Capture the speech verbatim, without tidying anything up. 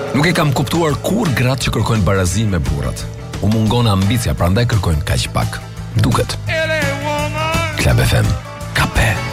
Nuk e kam kuptuar kur gratë që kërkojnë barazinë me burrat. U mungon ambicia, prandaj kërkojnë kaq pak. Duket. Club F M. Kape.